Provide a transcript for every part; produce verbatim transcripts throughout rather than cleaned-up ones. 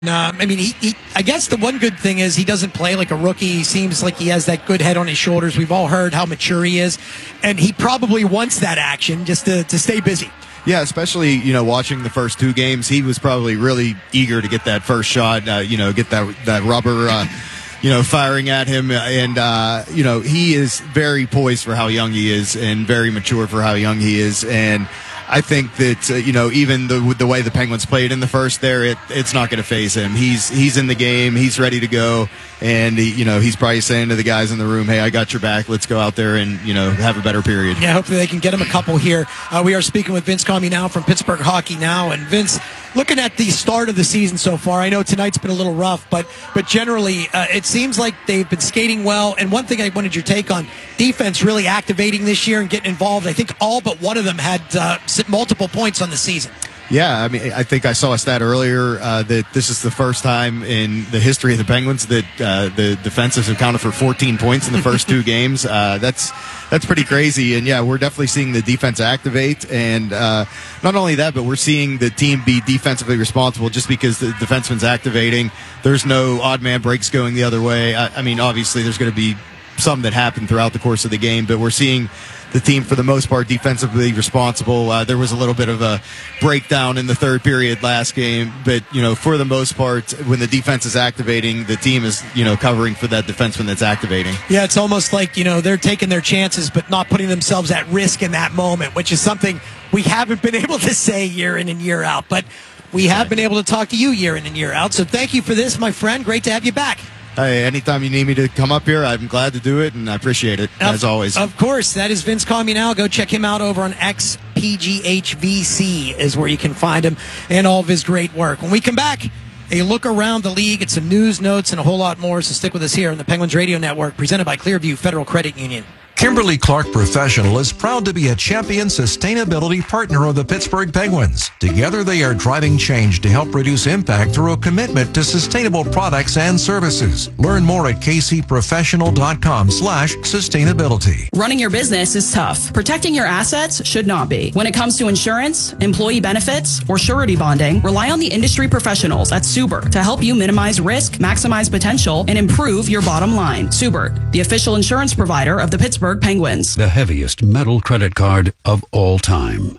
Um, I mean, he, he, I guess the one good thing is he doesn't play like a rookie. He seems like he has that good head on his shoulders. We've all heard how mature he is, and he probably wants that action just to, to stay busy. Yeah, especially, you know, watching the first two games, he was probably really eager to get that first shot, uh, you know, get that that rubber, uh, you know, firing at him. And, uh, you know, he is very poised for how young he is and very mature for how young he is. And I think that, uh, you know, even the the way the Penguins played in the first there, it, it's not going to faze him. He's he's in the game. He's ready to go. And, he, you know, he's probably saying to the guys in the room, hey, I got your back. Let's go out there and, you know, have a better period. Yeah, hopefully they can get him a couple here. Uh, we are speaking with Vince Comey now from Pittsburgh Hockey Now. And, Vince, looking at the start of the season so far, I know tonight's been a little rough, but but generally uh, it seems like they've been skating well. And one thing I wanted your take on, defense really activating this year and getting involved. I think all but one of them had uh, multiple points on the season. Yeah, I mean, I think I saw a stat earlier uh, that this is the first time in the history of the Penguins that uh, the defensives have counted for fourteen points in the first two games. Uh, that's that's pretty crazy. And, yeah, we're definitely seeing the defense activate. And uh, not only that, but we're seeing the team be defensively responsible just because the defenseman's activating. There's no odd man breaks going the other way. I, I mean, obviously, there's going to be some that happen throughout the course of the game, but we're seeing the team, for the most part, defensively responsible. Uh, there was a little bit of a breakdown in the third period last game, but, you know, for the most part, when the defense is activating, the team is, you know, covering for that defenseman that's activating. Yeah, it's almost like, you know, they're taking their chances, but not putting themselves at risk in that moment, which is something we haven't been able to say year in and year out, but we have been able to talk to you year in and year out. So thank you for this, my friend. Great to have you back. Hey, anytime you need me to come up here, I'm glad to do it, and I appreciate it, of, as always. Of course. That is Vince Comey Now. Go check him out over on X P G H V C is where you can find him and all of his great work. When we come back, a look around the league, it's some news, notes, and a whole lot more, so stick with us here on the Penguins Radio Network, presented by Clearview Federal Credit Union. Kimberly-Clark Professional is proud to be a champion sustainability partner of the Pittsburgh Penguins. Together, they are driving change to help reduce impact through a commitment to sustainable products and services. Learn more at kcprofessional.com slash sustainability. Running your business is tough. Protecting your assets should not be. When it comes to insurance, employee benefits, or surety bonding, rely on the industry professionals at Subert to help you minimize risk, maximize potential, and improve your bottom line. Subert, the official insurance provider of the Pittsburgh Penguins. The heaviest metal credit card of all time.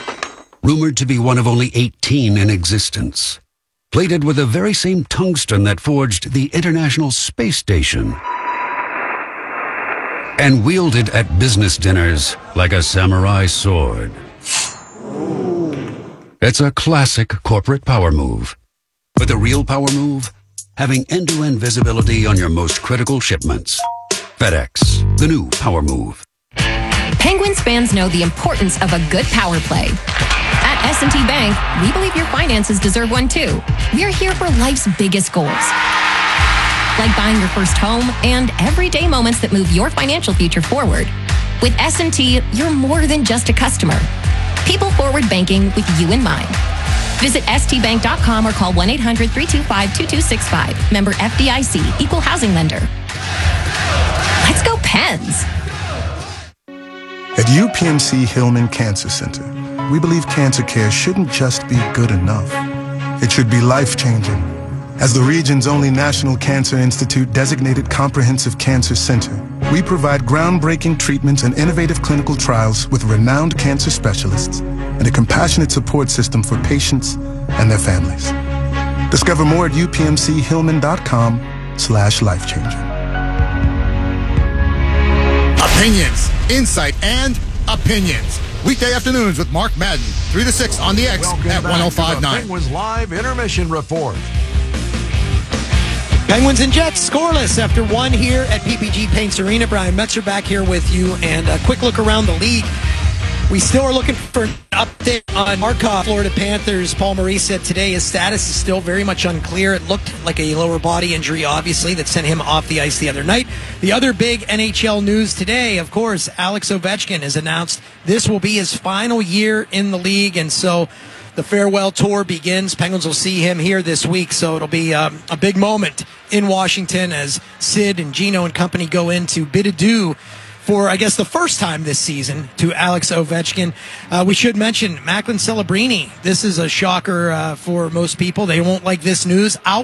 Rumored to be one of only eighteen in existence. Plated with the very same tungsten that forged the International Space Station. And wielded at business dinners like a samurai sword. It's a classic corporate power move. But the real power move? Having end-to-end visibility on your most critical shipments. FedEx, the new power move. Penguins fans know the importance of a good power play. At S and T Bank, we believe your finances deserve one too. We're here for life's biggest goals, like buying your first home and everyday moments that move your financial future forward. With S and T, you're more than just a customer. People forward banking with you in mind. Visit S T bank dot com or call one eight hundred three two five two two six five. Member F D I C, Equal Housing Lender. Let's go Pens! At U P M C Hillman Cancer Center, we believe cancer care shouldn't just be good enough. It should be life-changing. As the region's only National Cancer Institute designated comprehensive cancer center, we provide groundbreaking treatments and innovative clinical trials with renowned cancer specialists and a compassionate support system for patients and their families. Discover more at U P M C Hillman dot com slash life-changing. Opinions, insight, and opinions. Weekday afternoons with Mark Madden, three to six on the X Welcome at one oh five point nine. Penguins Live Intermission Report. Penguins and Jets scoreless after one here at P P G Paints Arena. Brian Metzer back here with you, and a quick look around the league. We still are looking for an update on Markov, Florida Panthers. Paul Maurice said today his status is still very much unclear. It looked like a lower body injury, obviously, that sent him off the ice the other night. The other big N H L news today, of course, Alex Ovechkin has announced this will be his final year in the league, and so the farewell tour begins. Penguins will see him here this week, so it'll be um, a big moment in Washington as Sid and Gino and company go in to bid adieu for, I guess, the first time this season to Alex Ovechkin. Uh, we should mention Macklin Celebrini. This is a shocker uh, for most people. They won't like this news. Out